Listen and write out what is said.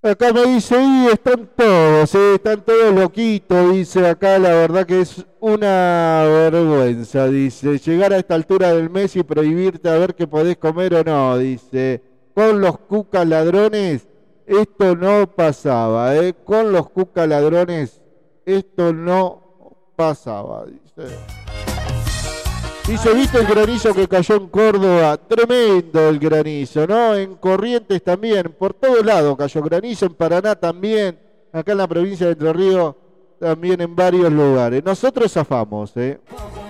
Acá me dice, y están todos loquitos, dice acá, la verdad que es una vergüenza, dice, llegar a esta altura del mes y prohibirte a ver qué podés comer o no, dice, con los cucas ladrones esto no pasaba, con los cucas ladrones esto no pasaba, dice. Dice, ¿viste el granizo que cayó en Córdoba? Tremendo el granizo, ¿no? En Corrientes también, por todos lados cayó granizo, en Paraná también, acá en la provincia de Entre Ríos también en varios lugares. Nosotros zafamos, ¿eh?